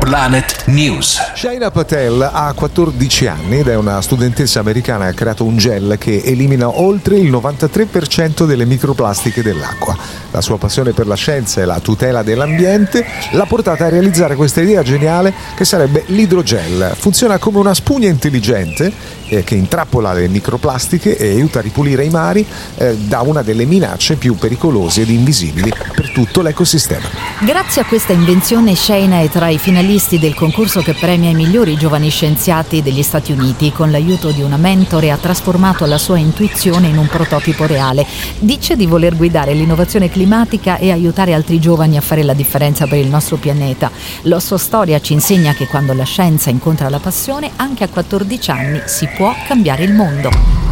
Planet News. Shaina Patel ha 14 anni ed è una studentessa americana che ha creato un gel che elimina oltre il 93% delle microplastiche dell'acqua. La sua passione per la scienza e la tutela dell'ambiente l'ha portata a realizzare questa idea geniale che sarebbe l'idrogel. Funziona come una spugna intelligente che intrappola le microplastiche e aiuta a ripulire i mari da una delle minacce più pericolose ed invisibili per tutto l'ecosistema. Grazie a questa invenzione, Shaina è tra i finalisti del concorso che premia i migliori giovani scienziati degli Stati Uniti. Con l'aiuto di una mentore ha trasformato la sua intuizione in un prototipo reale. Dice di voler guidare l'innovazione climatica e aiutare altri giovani a fare la differenza per il nostro pianeta. La sua storia ci insegna che quando la scienza incontra la passione, anche a 14 anni si può cambiare il mondo.